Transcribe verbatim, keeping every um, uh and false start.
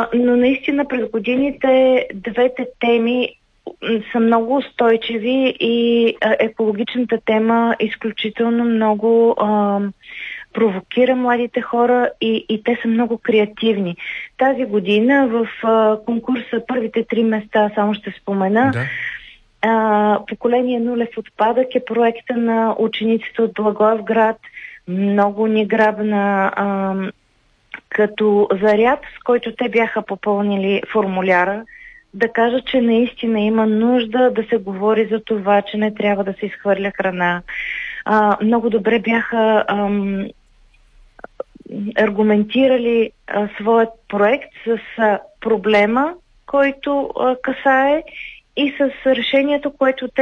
А, но наистина през годините двете теми са много устойчиви и а, екологичната тема изключително много а, провокира младите хора и, и те са много креативни. Тази година в а, конкурса първите три места, само ще спомена, да. а, поколение нулев отпадък е проекта на учениците от Благоевград. Много ни грабна а, като заряд, с който те бяха попълнили формуляра, да кажа, че наистина има нужда да се говори за това, че не трябва да се изхвърля храна. А, много добре бяха ам, аргументирали а, своят проект с а, проблема, който а, касае, и с решението, което те